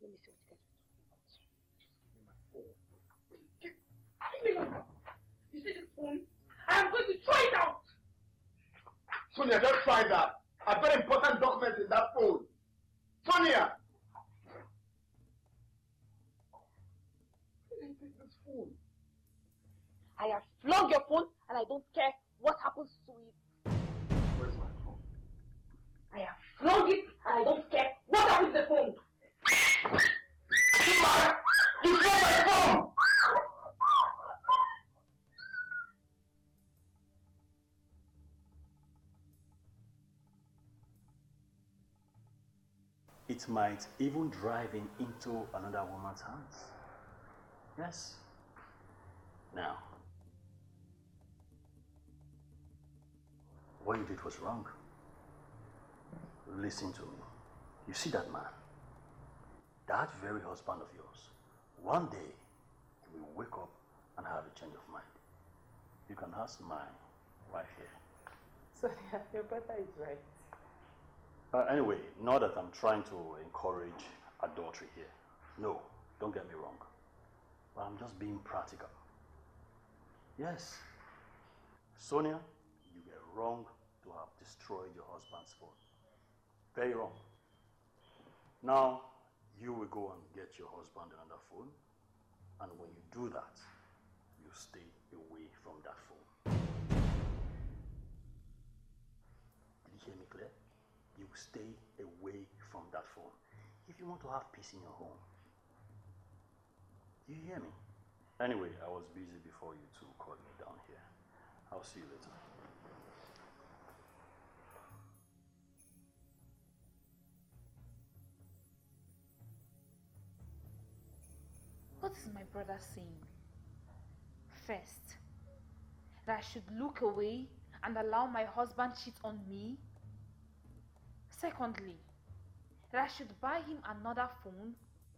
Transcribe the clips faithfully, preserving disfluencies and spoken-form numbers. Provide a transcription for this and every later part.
Let me see what you guys are talking about. You see this phone? I'm going to try it out! Sonia, don't try that. I have very important documents in that phone. Sonia! Where did you take this phone? I have flogged your phone and I don't care what happens to it. Where's my phone? I have flogged it and I don't care what happens to the phone. Chima! You stole my phone! It might even drive in into another woman's hands. Yes. Now, what you did was wrong. Listen to me. You see that man? That very husband of yours. One day, he will wake up and have a change of mind. You can ask my wife here. Sonia, your brother is right. Uh, anyway, not that I'm trying to encourage adultery here. No, don't get me wrong. But I'm just being practical. Yes. Sonia, you were wrong to have destroyed your husband's phone. Very wrong. Now, you will go and get your husband another phone. And when you do that, you stay away from that phone. Did you hear me clear? You stay away from that phone if you want to have peace in your home. Do you hear me? Anyway, I was busy before you two called me down here. I'll see you later. What is my brother saying? First, that I should look away and allow my husband cheat on me? Secondly, that I should buy him another phone?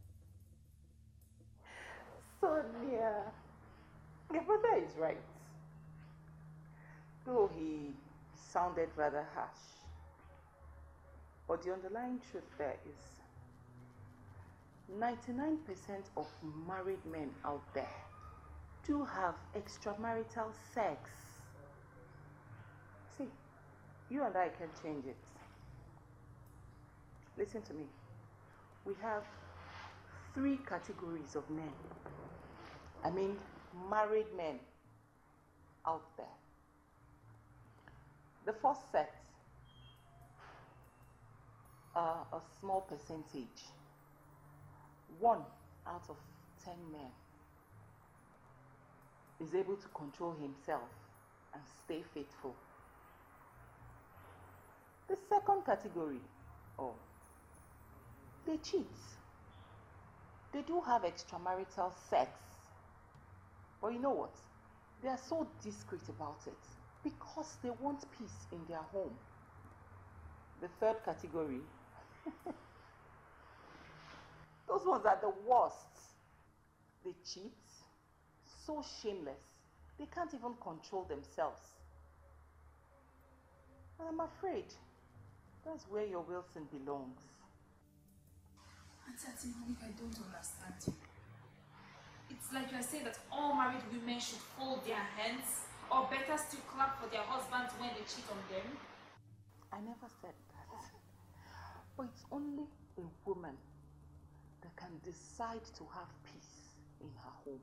Sonia, your brother is right. Though he sounded rather harsh. But the underlying truth there is ninety-nine percent of married men out there do have extramarital sex. See, you and I can change it. Listen to me. We have three categories of men. I mean, married men out there. The first set are a small percentage. One out of ten men is able to control himself and stay faithful. The second category, oh, they cheat. They do have extramarital sex. But you know what? They are so discreet about it because they want peace in their home. The third category, those ones are the worst. They cheat, so shameless, they can't even control themselves. And I'm afraid that's where your Wilson belongs. Auntie Monica, I don't understand you. It's like you're saying that all married women should fold their hands, or better still clap for their husbands when they cheat on them. I never said that. But it's only a woman that can decide to have peace in her home.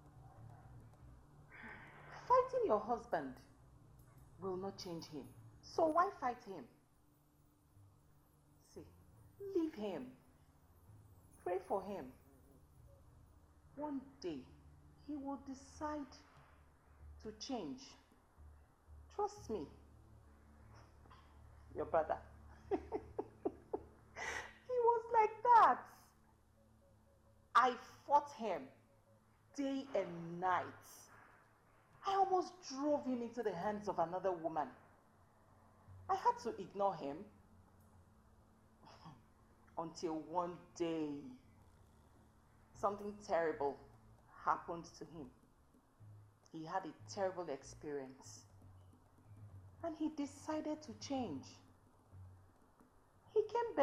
Fighting your husband will not change him. So why fight him? See, leave him. Pray for him. One day, he will decide to change. Trust me. Your brother. He was like that. I fought him day and night. I almost drove him into the hands of another woman. I had to ignore him until one day something terrible happened to him. He had a terrible experience and he decided to change. He came back.